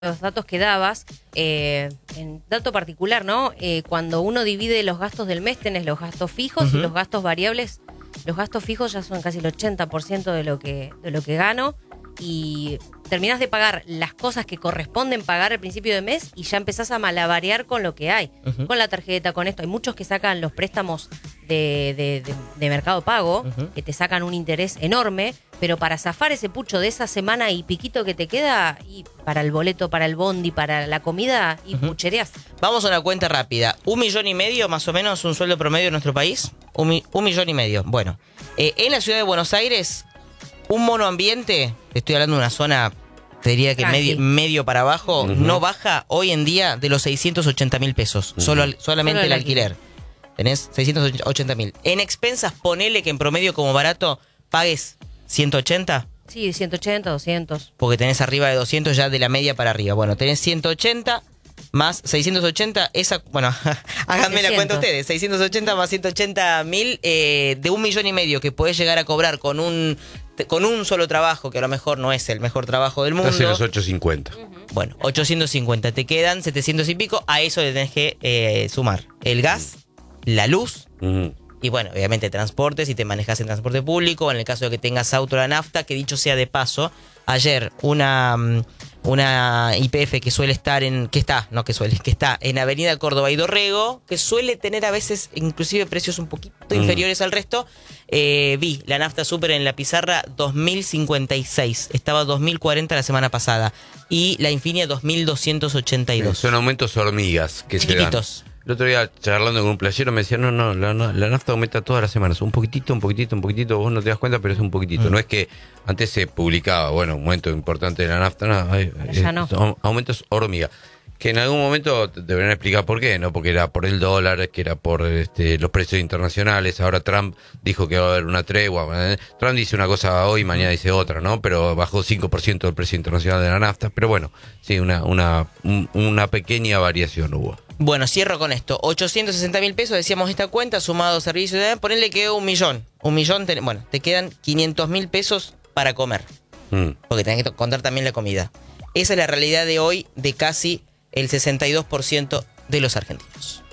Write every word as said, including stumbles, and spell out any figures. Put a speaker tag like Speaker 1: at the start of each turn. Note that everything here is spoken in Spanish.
Speaker 1: los datos que dabas, eh, en dato particular, ¿no? Eh, cuando uno divide los gastos del mes, tenés los gastos fijos uh-huh. y los gastos variables. Los gastos fijos ya son casi el ochenta por ciento de lo que, de lo que gano y terminás de pagar las cosas que corresponden pagar al principio de mes y ya empezás a malabarear con lo que hay, uh-huh. con la tarjeta, con esto. Hay muchos que sacan los préstamos de, de, de, de Mercado Pago, uh-huh. que te sacan un interés enorme, pero para zafar ese pucho de esa semana y piquito que te queda, y para el boleto, para el bondi, para la comida, y uh-huh. puchereás.
Speaker 2: Vamos a una cuenta rápida. ¿Un millón y medio, más o menos, un sueldo promedio en nuestro país? Un, mi, un millón y medio. Bueno, eh, en la ciudad de Buenos Aires, un monoambiente, estoy hablando de una zona, te diría que medio, medio para abajo, uh-huh. no baja hoy en día de los seiscientos ochenta mil pesos, uh-huh. Solo, solamente Solo el alquiler. alquiler. Tenés seiscientos ochenta mil. En expensas, ponele que en promedio como barato pagues ciento ochenta.
Speaker 1: Sí, ciento ochenta, doscientos.
Speaker 2: Porque tenés arriba de doscientos ya de la media para arriba. Bueno, tenés ciento ochenta más seiscientos ochenta, esa, bueno, háganme la cuenta ustedes, seiscientos ochenta más ciento ochenta mil, eh, de un millón y medio que podés llegar a cobrar con un con un solo trabajo, que a lo mejor no es el mejor trabajo del mundo.
Speaker 3: Casi los ochocientos cincuenta.
Speaker 2: Uh-huh. Bueno, ochocientos cincuenta, te quedan setecientos y pico, a eso le tenés que eh, sumar el gas, uh-huh. la luz, uh-huh. y bueno, obviamente transporte, si te manejas en transporte público, en el caso de que tengas auto, la nafta, que dicho sea de paso, ayer una... Una Y P F que suele estar en... Que está, no que suele, que está en Avenida Córdoba y Dorrego, que suele tener a veces inclusive precios un poquito mm. inferiores al resto. Eh, vi la nafta super en la pizarra dos mil cincuenta y seis. Estaba dos mil cuarenta la semana pasada. Y la Infinia dos mil doscientos ochenta y dos.
Speaker 3: Son aumentos hormigas que
Speaker 2: chiquititos.
Speaker 3: Se dan. El otro día charlando con un playero me decía, no, no, la, la nafta aumenta todas las semanas. Un poquitito, un poquitito, un poquitito. Vos no te das cuenta, pero es un poquitito. Mm. No es que antes se publicaba, bueno, un aumento importante de la nafta. No, hay,
Speaker 1: ya no.
Speaker 3: Son aumentos hormiga. Que en algún momento deberían explicar por qué, ¿no? Porque era por el dólar, que era por este, los precios internacionales. Ahora Trump dijo que va a haber una tregua. Trump dice una cosa hoy, mañana dice otra, ¿no? Pero bajó cinco por ciento el precio internacional de la nafta. Pero bueno, sí, una, una, una pequeña variación hubo.
Speaker 2: Bueno, cierro con esto. ochocientos sesenta mil pesos, decíamos esta cuenta, sumado servicios de... Ponele que un millón. Un millón, te, bueno, te quedan quinientos mil pesos para comer. Mm. Porque tenés que contar también la comida. Esa es la realidad de hoy de casi el sesenta y dos por ciento de los argentinos.